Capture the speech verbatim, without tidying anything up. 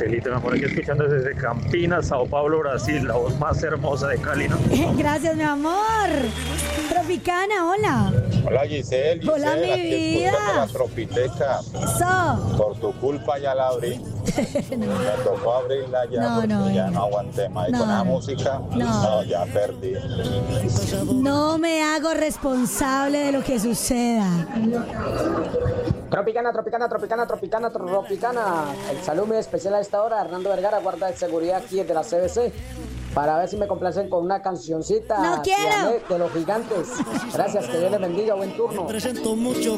Giselita, mi amor, aquí escuchando desde Campinas, Sao Paulo, Brasil, la voz más hermosa de Cali, ¿no? Gracias, mi amor. Tropicana, hola. Hola Giselle, Giselle, Hola, mi aquí vida. escuchando la Tropiteca. Eso. Por tu culpa ya la abrí. no. Me tocó abrirla ya No, porque no, ya no. no aguanté más. Y No, con la no. música, No. no, ya perdí. No me hago responsable de lo que suceda. Tropicana, tropicana, tropicana, tropicana, tropicana. El saludo muy especial a esta hora, Hernando Vergara, guarda de seguridad aquí de la C B C, para ver si me complacen con una cancioncita. No quiero. De los Gigantes. Gracias, que Dios les bendiga, buen turno.